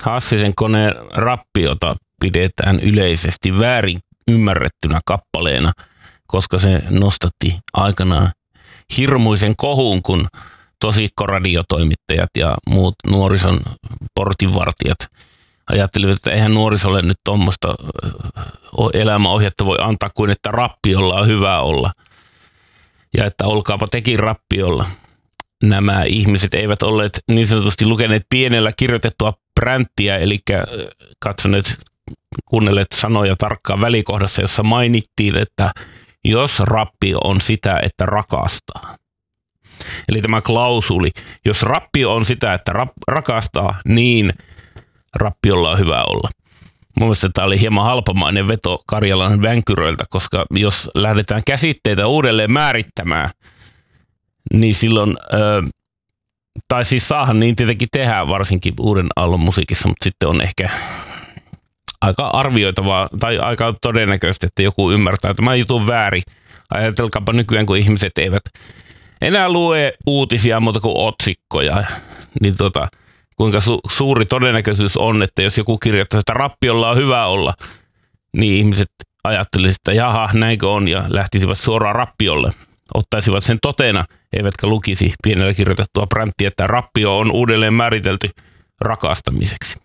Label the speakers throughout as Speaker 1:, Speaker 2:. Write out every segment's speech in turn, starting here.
Speaker 1: Hassisen koneen rappiota pidetään yleisesti väärin ymmärrettynä kappaleena, koska se nostatti aikanaan hirmuisen kohun, kun tosikkoradiotoimittajat ja muut nuorison portinvartijat ajattelivat, että eihän nuorisolle nyt tuommoista elämäohjetta voi antaa kuin, että rappiolla on hyvä olla. Ja että olkaapa tekin rappiolla. Nämä ihmiset eivät olleet niin sanotusti lukeneet pienellä kirjoitettua pränttiä, eli katsoneet, kuunnelleet sanoja tarkkaan välikohdassa, jossa mainittiin, että jos rappio on sitä, että rakastaa. Eli tämä klausuli, jos rappio on sitä, että rakastaa, niin rappiolla on hyvä olla. Mun mielestä tämä oli hieman halpamainen veto Karjalan vänkyröiltä, koska jos lähdetään käsitteitä uudelleen määrittämään, niin silloin, tai siis saahan niin tietenkin tehdään varsinkin uuden aallon musiikissa, mutta sitten on ehkä aika arvioitavaa tai aika todennäköistä, että joku ymmärtää tämän jutun väärin. Ajatelkaapa nykyään, kun ihmiset eivät enää lue uutisia muuta kuin otsikkoja, niin kuinka suuri todennäköisyys on, että jos joku kirjoittaa, että rappiolla on hyvä olla, niin ihmiset ajattelisivat, että jaha, näinkö on, ja lähtisivät suoraan rappiolle. Ottaisivat sen totena, eivätkä lukisi pienellä kirjoitettua pränttiä, että rappio on uudelleen määritelty rakastamiseksi.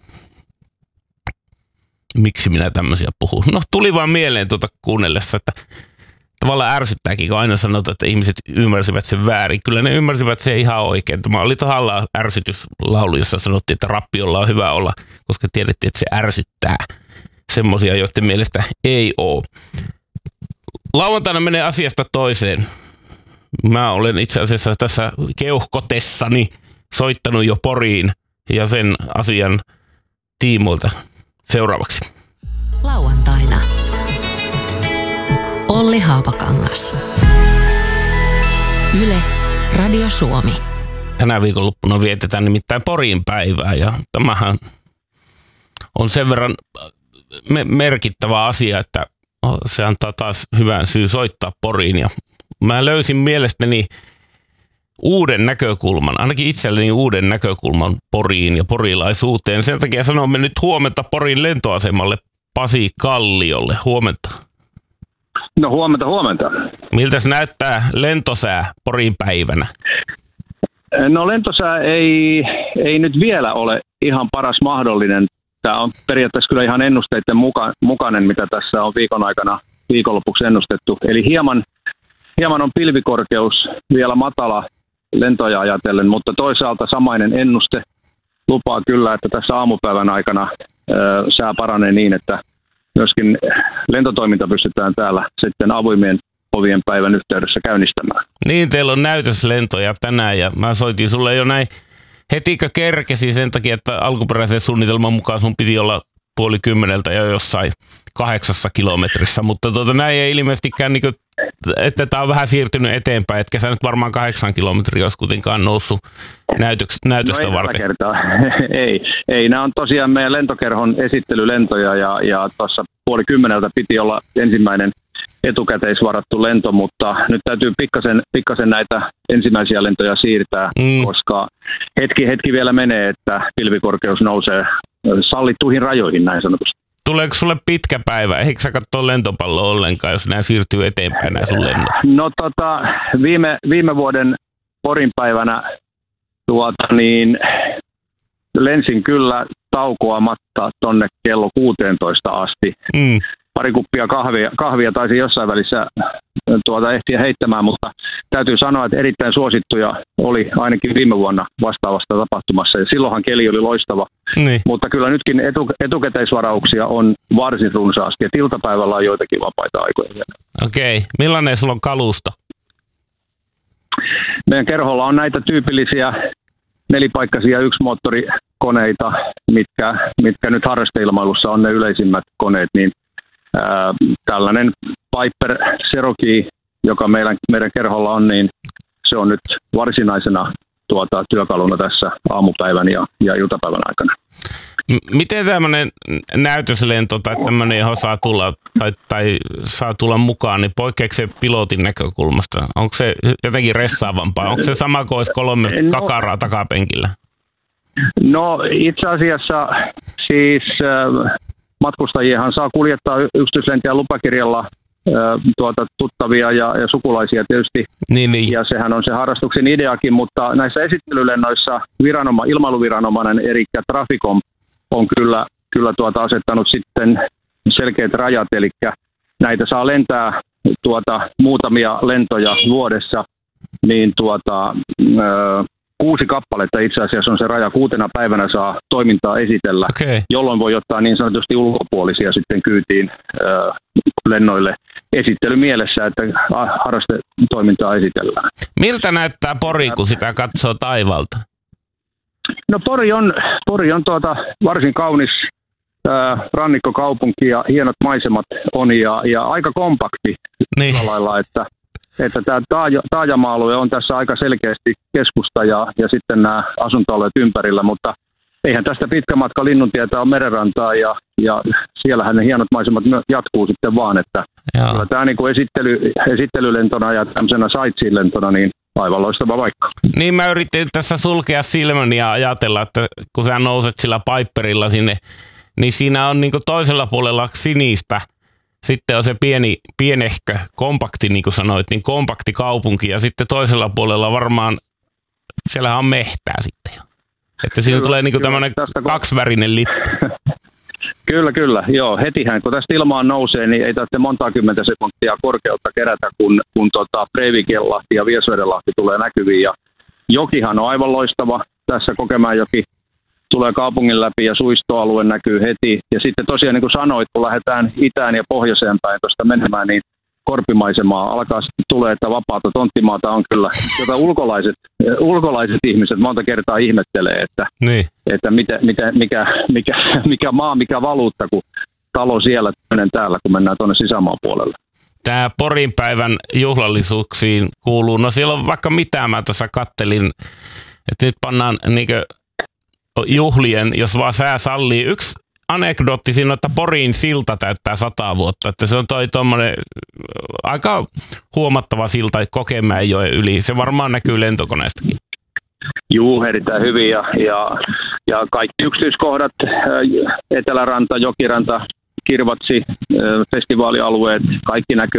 Speaker 1: Miksi minä tämmöisiä puhun? No tuli vaan mieleen kuunnellessa, että tavallaan ärsyttääkin, kun aina sanotaan, että ihmiset ymmärsivät sen väärin. Kyllä ne ymmärsivät sen ihan oikein. Tämä oli tahallaan ärsytyslaulu, jossa sanottiin, että rappiolla on hyvä olla, koska tiedettiin, että se ärsyttää semmoisia, joiden mielestä ei ole. Lauantaina menee asiasta toiseen. Mä olen itse asiassa tässä keuhkotessani soittanut jo Poriin ja sen asian tiimoilta seuraavaksi.
Speaker 2: Lauantaina. Olli Haapakangas. Yle, Radio Suomi.
Speaker 1: Tänä viikonloppuna vietetään nimittäin Porin päivää ja tämähän on sen verran merkittävä asia, että se antaa taas hyvän syy soittaa Poriin. Ja mä löysin mielestäni uuden näkökulman, ainakin itselleni uuden näkökulman Poriin ja porilaisuuteen. Sen takia sanomme nyt huomenta Porin lentoasemalle Pasi Kalliolle. Huomenta.
Speaker 3: No huomenta.
Speaker 1: Miltä se näyttää lentosää Porin päivänä?
Speaker 3: No lentosää ei nyt vielä ole ihan paras mahdollinen. Tämä on periaatteessa kyllä ihan ennusteiden mukainen, mitä tässä on viikon aikana viikonlopuksi ennustettu. Eli hieman on pilvikorkeus vielä matala lentoja ajatellen, mutta toisaalta samainen ennuste lupaa kyllä, että tässä aamupäivän aikana sää paranee niin, että myöskin lentotoiminta pystytään täällä sitten avoimien ovien päivän yhteydessä käynnistämään.
Speaker 1: Niin, teillä on näytöslentoja tänään ja mä soitin sulle jo näin hetikö kerkesi sen takia, että alkuperäisen suunnitelman mukaan sun piti olla 9:30 jo jossain 8 kilometrissä, mutta näin ei ilmeisestikään, niin kuin, että tämä on vähän siirtynyt eteenpäin, etkä sä nyt varmaan 8 kilometriä olisi kuitenkaan noussut näytöstä
Speaker 3: no ei
Speaker 1: varten.
Speaker 3: Kertaa. ei, nämä on tosiaan meidän lentokerhon esittelylentoja ja tuossa 9:30 piti olla ensimmäinen etukäteisvarattu lento, mutta nyt täytyy pikkasen näitä ensimmäisiä lentoja siirtää, koska hetki vielä menee, että pilvikorkeus nousee sallittuihin rajoihin näin sanotusti.
Speaker 1: Tuleeko sulle pitkä päivä? Eikö sä katsoa lentopalloa ollenkaan, jos nämä siirtyy eteenpäin nämä sun lennot?
Speaker 3: No viime vuoden Porin päivänä lensin kyllä taukoamatta tonne kello 16 asti. Pari kuppia kahvia taisi jossain välissä ehtiä heittämään, mutta täytyy sanoa, että erittäin suosittuja oli ainakin viime vuonna vastaavasta tapahtumassa ja silloinhan keli oli loistava. Niin. Mutta kyllä nytkin etukäteisvarauksia on varsin runsaasti ja iltapäivällä on joitakin vapaita aikoja.
Speaker 1: Okei. Millainen sulla on kalusto?
Speaker 3: Meidän kerholla on näitä tyypillisiä nelipaikkaisia yksimoottorikoneita, mitkä nyt harrasteilmailussa on ne yleisimmät koneet, niin tällainen Piper Cherokee, joka meidän kerholla on, niin se on nyt varsinaisena työkaluna tässä aamupäivän ja iltapäivän aikana.
Speaker 1: Miten tämmöinen näytöslento tai tämmöinen, johon saa tulla tai saa tulla mukaan, niin poikkeako se pilotin näkökulmasta? Onko se jotenkin ressaavampaa? Onko se sama kuin olisi 3 kakaraa takapenkillä?
Speaker 3: No itse asiassa siis matkustajienhan saa kuljettaa yksityislentäjän lupakirjalla tuttavia ja sukulaisia tietysti.
Speaker 1: Niin.
Speaker 3: Ja sehän on se harrastuksen ideakin, mutta näissä esittelylennoissa ilmailuviranomainen eli Traficom on kyllä asettanut sitten selkeät rajat, eli näitä saa lentää muutamia lentoja vuodessa, niin 6 kappaletta itse asiassa on se raja. 6 päivänä saa toimintaa esitellä, jolloin voi ottaa niin sanotusti ulkopuolisia sitten kyytiin lennoille esittelymielessä, että harrastetoimintaa esitellään.
Speaker 1: Miltä näyttää Pori, kun sitä katsoo taivalta?
Speaker 3: No Pori on varsin kaunis rannikkokaupunki ja hienot maisemat on ja aika kompakti sillä lailla, että tämä taajama-alue on tässä aika selkeästi keskusta ja sitten nämä asuntoalueet ympärillä, mutta eihän tästä pitkä matka Linnuntietä on merenrantaa ja siellähän ne hienot maisemat jatkuu sitten vaan, että kyllä tämä niin kuin esittelylentona ja tämmöisenä sightseeing-lentona niin aivan loistava paikka.
Speaker 1: Niin mä yritin tässä sulkea silmäni ja ajatella, että kun sä nouset sillä Piperilla sinne, niin siinä on niin kuin toisella puolella sinistä. Sitten on se pienehkö, kompakti, niin kuin sanoit, niin kompakti kaupunki. Ja sitten toisella puolella varmaan, siellähän on mehtää sitten jo. Että siinä tulee niin kuin tämmöinen kaksivärinen lippu.
Speaker 3: Kyllä. Joo, hetihän kun tästä ilmaan nousee, niin ei tarvitse montaa kymmentä sekuntia korkeutta kerätä, kun Breivikienlahti ja Viesvedenlahti tulee näkyviin. Ja jokihan on aivan loistava. Tässä Kokemäenjoki tulee kaupungin läpi ja suistoalue näkyy heti. Ja sitten tosiaan niin kuin sanoit, kun lähdetään itään ja pohjoiseen päin tuosta menemään, niin korpimaisemaa alkaa sitten tulee, että vapaata tonttimaata on kyllä, jota ulkolaiset ihmiset monta kertaa ihmettelee, että mikä maa, mikä valuutta, kun talo siellä, toinen täällä, kun mennään tuonne sisämaan puolelle.
Speaker 1: Tämä Porin päivän juhlallisuuksiin kuuluu, no siellä on vaikka mitä, mä tuossa kattelin, että nyt pannaan niinkö juhlien, jos vaan sää sallii. Yksi anekdootti siinä, että Porin silta täyttää 100 vuotta. Että se on tuommoinen aika huomattava silta Kokemäenjoen yli. Se varmaan näkyy lentokoneestakin.
Speaker 3: Juu, erittäin hyvin. Ja kaikki yksityiskohdat, Eteläranta, Jokiranta, Kirvatsi, festivaalialueet, kaikki näkyy